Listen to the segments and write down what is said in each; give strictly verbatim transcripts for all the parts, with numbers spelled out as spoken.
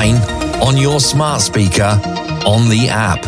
online, on your smart speaker, on the app.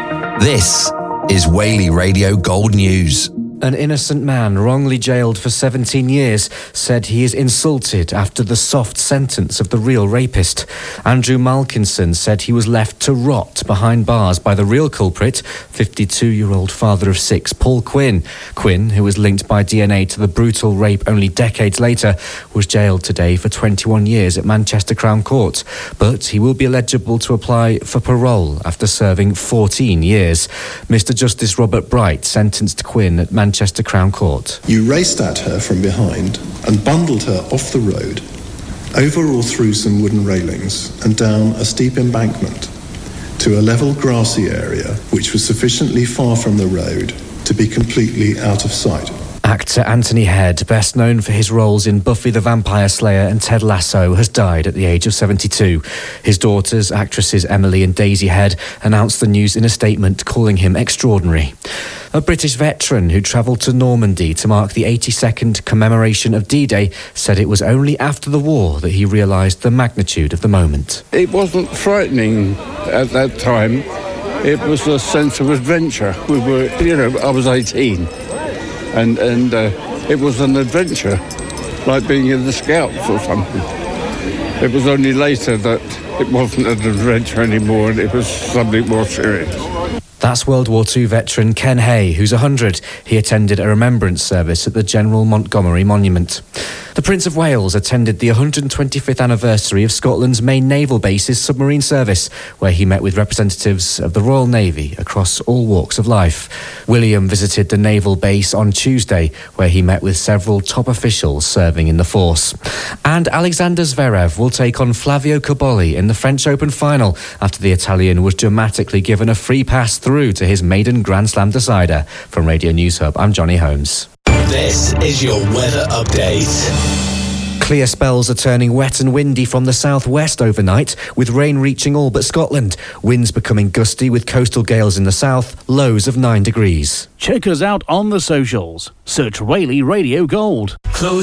This is Whaley Radio Gold News. An innocent man wrongly jailed for seventeen years said he is insulted after the soft sentence of the real rapist. Andrew Malkinson said he was left to rot behind bars by the real culprit, fifty-two-year-old father of six, Paul Quinn. Quinn, who was linked by D N A to the brutal rape only decades later, was jailed today for twenty-one years at Manchester Crown Court. But he will be eligible to apply for parole after serving fourteen years. Mister Justice Robert Bright sentenced Quinn at Manchester Manchester Crown Court. You raced at her from behind and bundled her off the road, over or through some wooden railings and down a steep embankment to a level grassy area which was sufficiently far from the road to be completely out of sight. Actor Anthony Head, best known for his roles in Buffy the Vampire Slayer and Ted Lasso, has died at the age of seventy-two. His daughters, actresses Emily and Daisy Head, announced the news in a statement calling him extraordinary. A British veteran who travelled to Normandy to mark the eighty-second commemoration of D-Day said it was only after the war that he realised the magnitude of the moment. It wasn't frightening at that time. It was a sense of adventure. We were, you know, I was eighteen. And, and uh, it was an adventure, like being in the Scouts or something. It was only later that it wasn't an adventure anymore and it was something more serious. That's World War Two veteran Ken Hay, who's one hundred. He attended a remembrance service at the General Montgomery Monument. The Prince of Wales attended the one hundred twenty-fifth anniversary of Scotland's main naval base's submarine service, where he met with representatives of the Royal Navy across all walks of life. William visited the naval base on Tuesday, where he met with several top officials serving in the force. And Alexander Zverev will take on Flavio Cobolli in the French Open final after the Italian was dramatically given a free pass through to his maiden Grand Slam decider. From Radio News Hub, I'm Johnny Holmes. This is your weather update. Clear spells are turning wet and windy from the southwest overnight, with rain reaching all but Scotland. Winds becoming gusty with coastal gales in the south, lows of nine degrees. Check us out on the socials. Search Whaley Radio Gold. Close